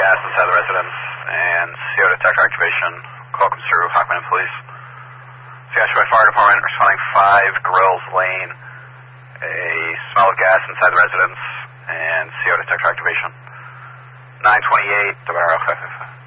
gas inside the residence and CO detector activation. Call comes through, Hockman and police. Scottsdale Fire Department responding 5 Grills Lane. A smell of gas inside the residence and CO detector activation. 928, Debarro 555.